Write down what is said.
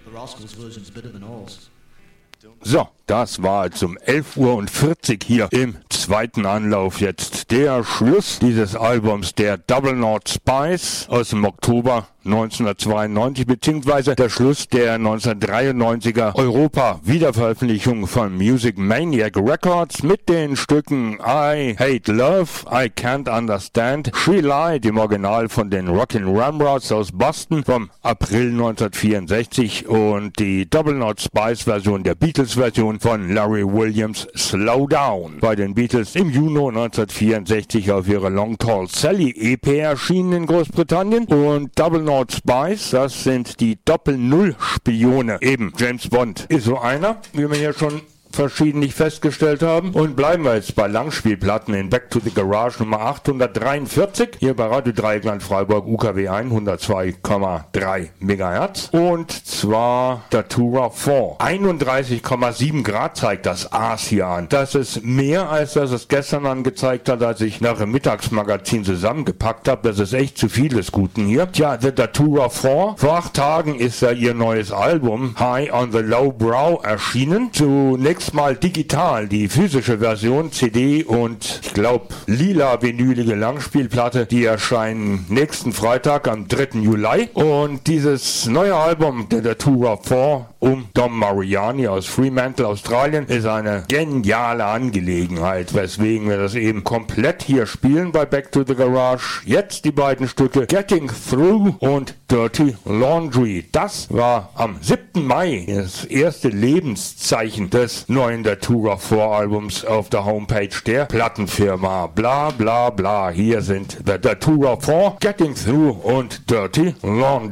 So, das war um 11:40 Uhr hier im zweiten Anlauf jetzt der Schluss dieses Albums der Double Knot Spice aus dem Oktober 1992, beziehungsweise der Schluss der 1993er Europa-Wiederveröffentlichung von Music Maniac Records mit den Stücken I Hate Love, I Can't Understand, She Lied im Original von den Rockin' Ramrods aus Boston vom April 1964 und die Double Knot Spice Version der Beatles-Version von Larry Williams Slow Down. Bei den Beatles im Juni 1964 auf ihrer Long Tall Sally EP erschienen in Großbritannien und Double Knot Spice, das sind die Doppel-Null-Spione. Eben, James Bond ist so einer, wie wir hier schon verschiedentlich festgestellt haben. Und bleiben wir jetzt bei Langspielplatten in Back to the Garage Nummer 843. Hier bei Radio Dreieckland Freiburg UKW 102,3 MHz. Und zwar Datura 4. 31,7 Grad zeigt das Aas hier an. Das ist mehr, als das es gestern angezeigt hat, als ich nach dem Mittagsmagazin zusammengepackt habe. Das ist echt zu viel des Guten hier. Tja, The Datura 4. Vor 8 Tagen ist ja ihr neues Album High on the Low Brow erschienen. Zunächst mal digital, die physische Version, CD und ich glaube lila vinylige Langspielplatte, die erscheinen nächsten Freitag am 3. Juli und dieses neue Album der Datura 4 um Dom Mariani aus Fremantle, Australien, ist eine geniale Angelegenheit, weswegen wir das eben komplett hier spielen bei Back to the Garage. Jetzt die beiden Stücke Getting Through und Dirty Laundry. Das war am 7. Mai das erste Lebenszeichen des neuen Datura 4 Albums auf der Homepage der Plattenfirma. Bla bla bla. Hier sind The Datura 4, Getting Through und Dirty Laundry.